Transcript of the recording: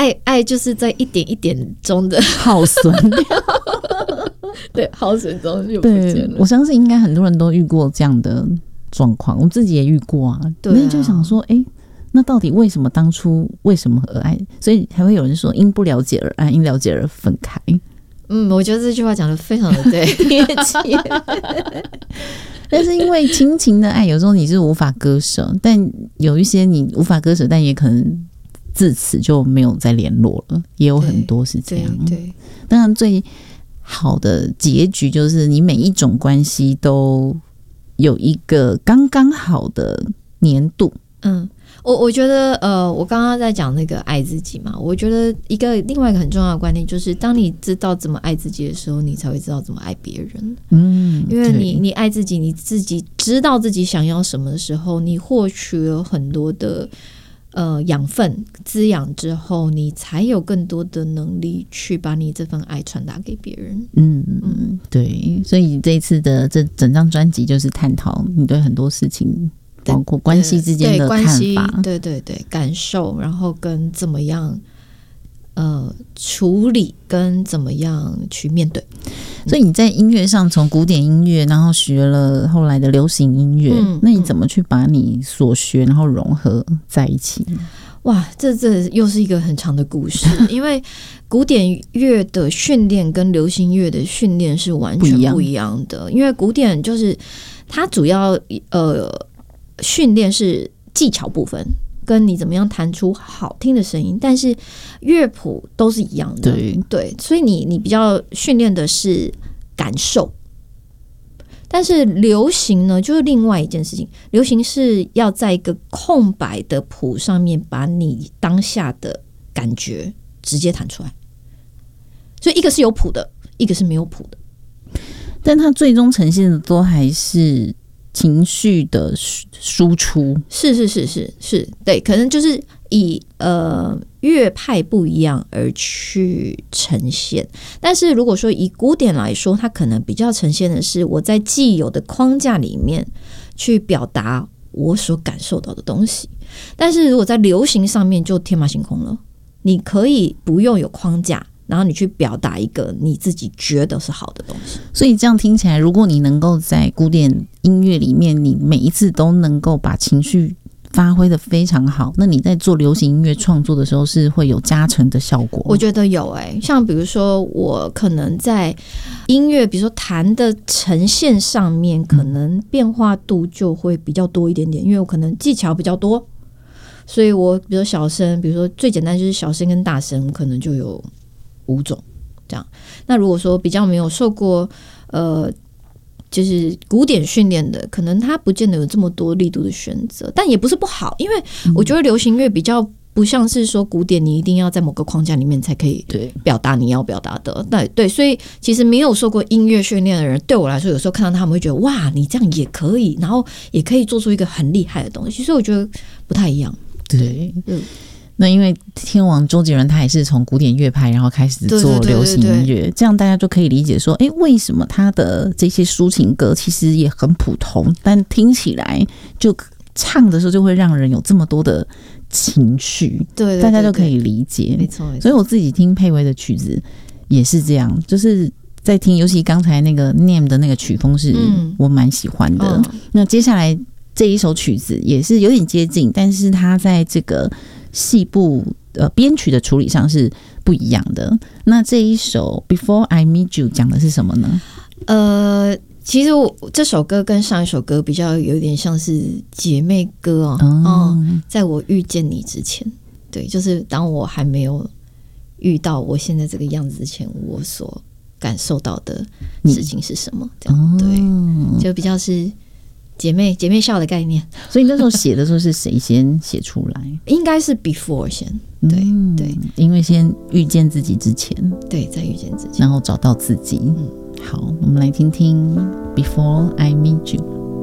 爱就是在一点一点中的耗损掉对，耗损中就不见了。 对，我相信应该很多人都遇过这样的状况，我自己也遇过啊。 对啊， 那就想说那到底为什么当初为什么而爱？所以还会有人说因不了解而爱，因了解而分开。 我觉得这句话讲得非常的对，贴切。 但是因为亲情的爱，有时候你是无法割舍，但有一些你无法割舍，但也可能自此就没有再联络了，也有很多是这样。 对， 当然最好的结局就是你每一种关系都有一个刚刚好的年度。 我觉得我刚刚在讲那个爱自己嘛，我觉得另外一个很重要的观念就是，当你知道怎么爱自己的时候，你才会知道怎么爱别人。因为你爱自己，你自己知道自己想要什么的时候，你获取了很多的养分滋养之后，你才有更多的能力去把你这份爱传达给别人。 对，所以这一次的这整张专辑就是探讨你对很多事情，包括关系之间的看法， 对，感受，然后跟怎么样处理，跟怎么样去面对。 所以你在音乐上从古典音乐，然后学了后来的流行音乐，那你怎么去把你所学然后融合在一起？ 哇，这又是一个很长的故事。因为古典乐的训练跟流行乐的训练是完全不一样的。因为古典就是它主要训练是技巧部分，跟你怎么样弹出好听的声音，但是乐谱都是一样的。对，所以你比较训练的是感受。但是流行呢，就是另外一件事情。流行是要在一个空白的谱上面，把你当下的感觉直接弹出来。所以一个是有谱的，一个是没有谱的。 但它最终呈现的都还是情绪的输出。 是，对，可能就是以乐派不一样而去呈现。但是如果说以古典来说，它可能比较呈现的是我在既有的框架里面去表达我所感受到的东西。但是如果在流行上面就天马行空了，你可以不用有框架，然后你去表达一个你自己觉得是好的东西。 所以这样听起来，如果你能够在古典音乐里面，你每一次都能够把情绪发挥的非常好，那你在做流行音乐创作的时候是会有加成的效果。 我觉得有像比如说我可能在音乐比如说弹的呈现上面，可能变化度就会比较多一点点，因为我可能技巧比较多，所以我比如说小声，比如说最简单就是小声跟大声可能就有5种这样。那如果说比较没有受过就是古典训练的，可能他不见得有这么多力度的选择，但也不是不好。因为我觉得流行乐比较不像是说古典你一定要在某个框架里面才可以表达你要表达的。对，所以其实没有受过音乐训练的人，对我来说有时候看到他们会觉得哇，你这样也可以，然后也可以做出一个很厉害的东西，所以我觉得不太一样。 对，那因为天王周杰伦他也是从古典乐派然后开始做流行音乐，这样大家就可以理解说为什么他的这些抒情歌其实也很普通，但听起来就唱的时候就会让人有这么多的情绪。对，大家就可以理解。没错。所以我自己听佩薇的曲子也是这样，就是在听，尤其刚才那个 Name 的那个曲风是我蛮喜欢的。那接下来这一首曲子也是有点接近，但是它在这个细部编曲的处理上是不一样的。那这一首 Before I Meet You 讲的是什么呢？ 其实这首歌跟上一首歌比较有点像是姐妹歌在我遇见你之前，对，就是当我还没有遇到我现在这个样子之前，我所感受到的事情是什么？这样对，就比较是姐妹校的概念。 所以那时候写的时候是谁先写出来？ 应该是 before 先，对， 因为先遇见自己之前， 对，在遇见自己， 然后找到自己。好，我们来听听 Before I Meet You。